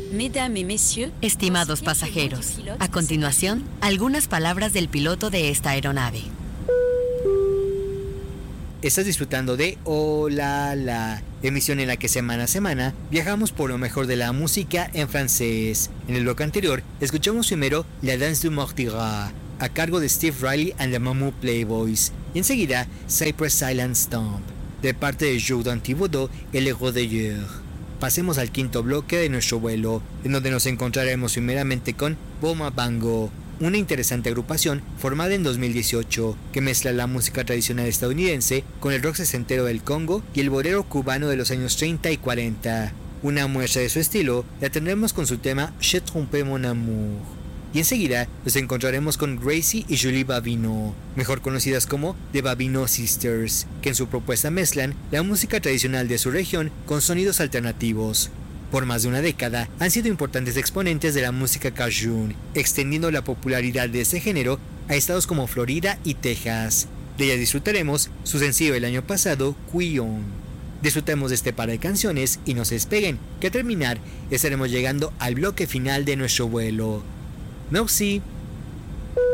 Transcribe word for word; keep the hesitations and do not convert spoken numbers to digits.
Estimados pasajeros, a continuación, algunas palabras del piloto de esta aeronave. Estás disfrutando de Oh La La, emisión en la que semana a semana viajamos por lo mejor de la música en francés. En el bloque anterior, escuchamos primero La Danse du Mardi Gras, a cargo de Steve Riley and the Mamou Playboys, y enseguida Cypress Silent Stomp, de parte de Jourdan Thibodeau et Les Rodilleurs. Pasemos al quinto bloque de nuestro vuelo, en donde nos encontraremos primeramente con Boma Bango, una interesante agrupación formada en dos mil dieciocho que mezcla la música tradicional estadounidense con el rock sesentero del Congo y el bolero cubano de los años treinta y cuarenta. Una muestra de su estilo la tendremos con su tema Je trompé mon amour. Y enseguida nos encontraremos con Gracie y Julie Babino, mejor conocidas como The Babino Sisters, que en su propuesta mezclan la música tradicional de su región con sonidos alternativos. Por más de una década han sido importantes exponentes de la música cajun, extendiendo la popularidad de este género a estados como Florida y Texas. De ella disfrutaremos su sencillo del año pasado, Cuillon. Disfrutemos de este par de canciones y no se despeguen, que al terminar estaremos llegando al bloque final de nuestro vuelo. Merci.